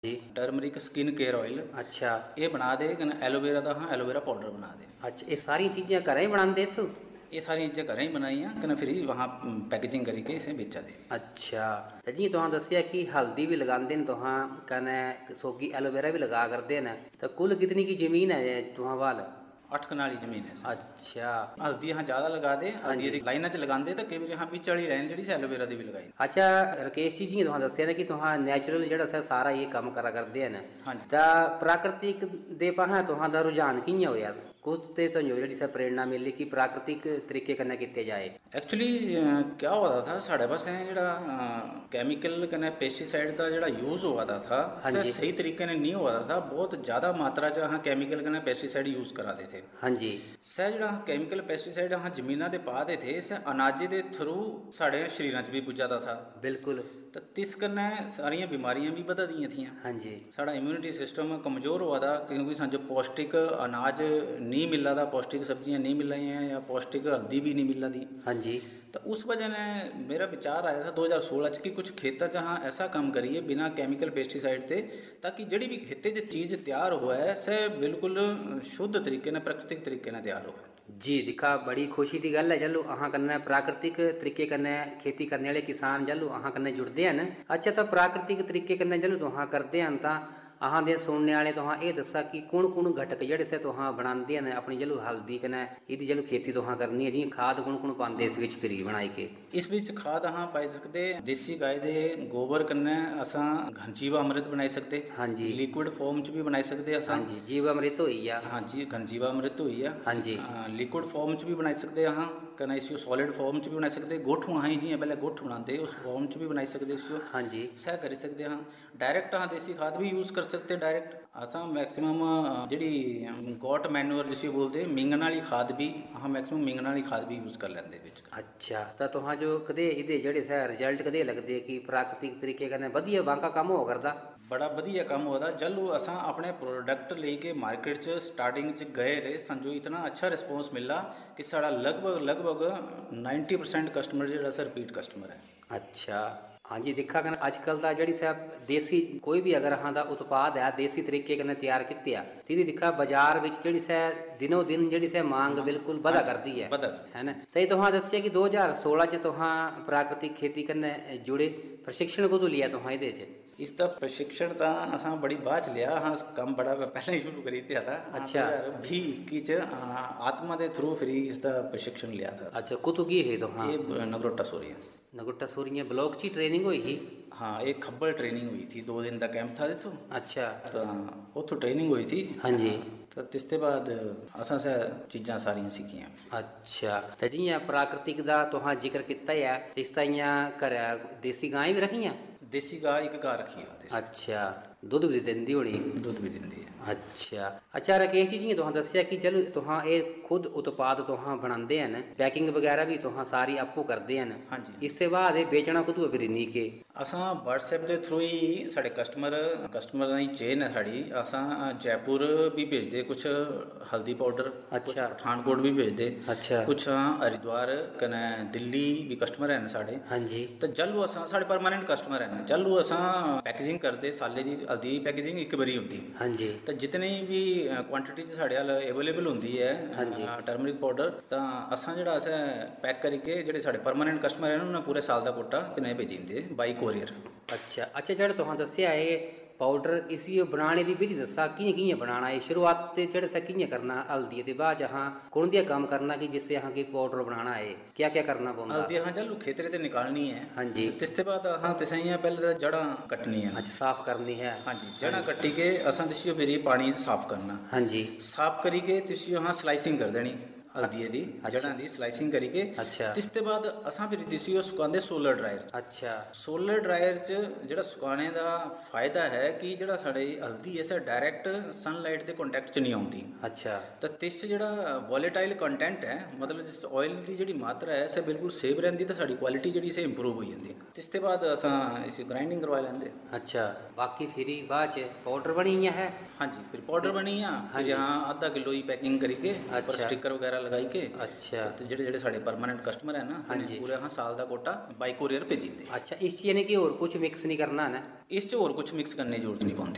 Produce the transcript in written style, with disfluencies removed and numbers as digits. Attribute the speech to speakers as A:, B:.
A: जी।
B: Turmeric skin care oil
A: अच्छा
B: ये बना दे कन्नै एलोवेरा दा हाँ एलोवेरा पाउडर बना दे।
A: अच्छा, ये सारी चीज़ें घरें ही बनाते तू?
B: ये सारी चीज़ें घरें ही बनाई कन्नै फिर वहाँ पैकेजिंग करके इसे बेचा दे।
A: अच्छा, ते जियां तुहां दस्सिया कि हल्दी भी लगांदे न तुहां कन्नै सोगी एलोवेरा भी लगा करदे न, तो कुल कितनी की ज़मीन है तुहां वाल?
B: 8 कनाली जमीन है सर।
A: अच्छा
B: हल्दी यहाँ ज़्यादा लगा दे,
A: हाँ
B: हल्दी
A: जी।
B: लाइना च लगांदे तो कई बार यहाँ बिच वाली लाइन जी एलोवेरा दी भी लगाई।
A: अच्छा राकेश जी, जियां तुहां दस्सिया ना कि तुहां नैचुरल जेह्ड़ा सा सारा ये कम्म करा करदे न,
B: हाँ जी।
A: तां प्राकृतिक दे पास्सै तुहां दा रुझान कि'यां होएआ? कुछ ते तुहानूं जेह्ड़ी सा प्रेरणा मिली कि प्राकृतिक तरीके कन्नै कीते जाए?
B: एक्चुअली क्या होआ था साढ़े पासे जेह्ड़ा कैमिकल कन्नै पेस्टिसाइड का जेह्ड़ा यूज़ होआ था
A: हाँ
B: सर
A: जी।
B: सही तरीके ने नहीं होआ था। बहुत ज़्यादा मात्रा च अहाँ कैमिकल कन्नै पेस्टिसाइड यूज़ करा दे थे।
A: हाँ जी।
B: सर जेह्ड़ा कैमिकल पेस्टिसाइड अहाँ जमीना दे पा दे थे सर अनाजे दे थ्रू साढ़े शरीरां च भी पुज्जा दा था।
A: बिल्कुल।
B: तो तिस कन्नै सारियां बीमारियां भी बधा दियां थियां।
A: हाँ जी।
B: साढ़ा इम्यूनिटी सिस्टम कमज़ोर होआ दा क्योंकि सानूं पौष्टिक अनाज नहीं मिला दा, पौष्टिक सब्जियां नहीं मिल रही या पौष्टिक हल्दी भी नहीं मिला दी।
A: हाँ जी।
B: तो उस वजह ने मेरा विचार आया था 2016 च कि कुछ खेतों च हाँ ऐसा काम करिए बिना कैमिकल पेस्टिसाइड के, ताकि जिहड़ी भी खेते च चीज़ तैयार हुआ है सह बिल्कुल शुद्ध तरीके ने प्राकृतिक तरीके ने तैयार हो।
A: जी दिखा बड़ी खुशी की गल है जल्लू अहाँ कन्नै प्राकृतिक तरीके कन्नै खेती करने वाले किसान जल्लू अहाँ कन्नै जुड़ते हैं। अच्छा, तो प्राकृतिक तरीके कन्नै जल्लू तुहां करते हैं तां अहाँ दे सुनने वाले तुहां ये दस्सा कि कुण कुण घटक जेह्ड़े से तुहां बनांदे हैं अपनी जल्लू हल्दी कन्नै इहदी जल्लू खेती तुहां करनी है, जियां खाद कुण कुण पांदे इस विच फिरी बनाई के?
B: इस बिच खाद अहाँ पाई सकते देसी गाय दे गोबर कन्नै असां घनजीवा अमृत बनाई सकते।
A: हाँ जी।
B: लिक्विड फॉर्म च भी बनाई सकते असां।
A: हाँ जी, जीवामृत होई आ।
B: हाँ जी, घनजीवा अमृत होई आ।
A: हाँ जी।
B: लिक्विड फॉर्म च भी बनाई सकते अहाँ, कन्नै इसी सॉलिड फॉर्म च भी बनाई सकते। गोठू अहीं जियां पैह्ले गोठ बनांदे उस फॉर्म च भी बनाई सकते इसी।
A: हाँ जी।
B: सह करी सकते हाँ। डायरेक्ट अहाँ देसी खाद भी यूज़ कर सकते डायरेक्ट। असां मैक्सिमम जिहड़ी गॉट मैन्योर जिसी बोलते मिंगन वाली खाद भी अहाँ मैक्सिमम मिंगन वाली खाद भी यूज़ कर लैंदे बिच।
A: अच्छा, तो तुहां जो कदे इहदे जेह्ड़े सै रिजल्ट कदे लगदे कि प्राकृतिक तरीके कन्नै वधिया बांका कम्म हो करदा? बड़ा
B: वधिया कम्म होआ दा। जल्लू असां अपने प्रोडक्ट लेके मार्केट च स्टार्टिंग च गए रे समझो इतना अच्छा रिस्पॉन्स मिला कि साढ़ा लगभग 90% कस्टमर जेह्ड़ा सा रिपीट कस्टमर है।
A: अच्छा हाँ जी, दिक्खा कन्नै अजकल दा जेह्ड़ी सा देसी कोई भी अगर अहाँ दा उत्पाद है देसी तरीके कन्नै तैयार कीते आ ते दिक्खा बाजार विच जेह्ड़ी सा दिनों दिन जेह्ड़ी सा मांग बिल्कुल बधा करदी है ना। ते तुहां दस्सिया कि 2016 च तुहां प्राकृतिक खेती कन्नै जुड़े, प्रशिक्षण कदों लिया तुहां इहदे च?
B: इसका प्रशिक्षण तो असां बड़ी बाद च लिया हाँ, कम बड़ा पहले ही शुरू करी दिया था।
A: अच्छा।
B: 2021 च आत्मा के थ्रू फिर इसका प्रशिक्षण लिया था।
A: अच्छा, कुतु की है तुहां?
B: ये नगरोटा सोरिया।
A: नगरोटा सोरिया ब्लॉक ची ट्रेनिंग हुई ही?
B: हाँ, एक खब्बल ट्रेनिंग हुई थी, 2 दिन का कैंप था जितो।
A: अच्छा।
B: तो उतो ट्रेनिंग हुई थी।
A: हाँ जी।
B: तो तिसते बाद असां से चीज़ां सारियां सीखियां।
A: अच्छा, तो जियां प्राकृतिक दा तुहां जिक्र कीता है इस ताइयां घरै देसी गाय भी रखियां?
B: देसी गाय एक गाय रखी है।
A: अच्छा, दुद्ध भी दिंदी होनी?
B: दुद्ध भी दिंदी है।
A: अच्छा राकेश जी, जियां तुहां दस्सिया कि चलो तुहां ये खुद उत्पाद तुहां बनांदे हैं, पैकिंग वगैरह भी तुहां सारी आपू करदे हैं।
B: हाँ जी।
A: इससे बाद ये बेचना कुतू फिर नहीं के?
B: असां व्हाट्सएप के थ्रू ही साढ़े कस्टमर की चेन है साड़ी। असां जयपुर भी भेजते कुछ हल्दी पाउडर।
A: अच्छा।
B: पठानकोट भी भेजते।
A: अच्छा।
B: कुछ हरिद्वार कन्नै दिल्ली भी कस्टमर हैं साढ़े।
A: हाँ जी।
B: तो जल्लू असां साढ़े परमानेंट कस्टमर हैं। जल्लू असां पैकेजिंग करते साले की हल्दी पैकेजिंग एक बारी होंदी।
A: हाँ जी।
B: तो जितनी भी क्वांटिटी साढ़े हल अवेलेबल होंदी है टर्मरिक पाउडर, तो असां जेह्ड़ा असें पैक करके जेह्ड़े साढ़े परमानेंट कस्टमर हैं उन्हें पूरे साल का कोटा तिन्हें भेजी दिंदे बाई कोरियर।
A: अच्छा अच्छा, जेह्ड़ा तुहां दस्सिया है पाउडर इसी बनाने की विधि दस्सा कि'यां कि'यां बनाना है? शुरुआत ते जेह्ड़ा सा कि'यां करना हल्दी ते बाद च अहां कुण दिया कम्म करना कि जिससे अहां की पाउडर बनाना है, क्या क्या करना पौंदा?
B: हल्दी अहां जल्लू खेतरे ते निकालनी है।
A: हाँ जी।
B: तिसते बाद अहां तिसाइयां पहले जड़ां कट्टनी है।
A: अच्छा, साफ करनी है।
B: हाँ जी, जड़ां कट्टी के असां तिसियो फिर पानी साफ करना।
A: हाँ जी।
B: साफ करी के तिसियो अहां स्लाइसिंग कर देनी हल्दी दी जड़ां दी स्लाइसिंग करी के।
A: अच्छा।
B: तिसते बाद असां फिर तिसियो सुकांदे सोलर ड्रायर।
A: अच्छा।
B: सोलर ड्रायर च जेह्ड़ा सुकाने दा फायदा है कि जेह्ड़ा साढ़ी हल्दी है सर डायरैक्ट सनलाइट के कॉन्टैक्ट च नहीं आउंदी।
A: अच्छा।
B: तो तिस च जेह्ड़ा वॉलेटाइल कंटेंट है मतलब जिस ऑयल की जेह्ड़ी मात्रा है सर बिल्कुल सेव रहिंदी ते साढ़ी क्वालिटी जेह्ड़ी से इंप्रूव हो जाती। तिसते बाद असां इसी ग्राइंडिंग करवा लैंदे।
A: अच्छा, बाकी फिर बाद च पाउडर बनी है? हाँ
B: जी, फिर पाउडर बनी फिर यहाँ आधा किलो ही पैकिंग करी के ऊपर स्टिकर वगैरह लगाई के।
A: अच्छा।
B: तो जेह्ड़े साढ़े परमानेंट कस्टमर है ना पूरे हाँ साल का कोटा बाई कोरियर भेजी दे।
A: अच्छा, इस यानी कि और कुछ मिक्स नहीं करना है ना?
B: इस च और कुछ मिक्स करने की जरूरत नहीं पौंदी।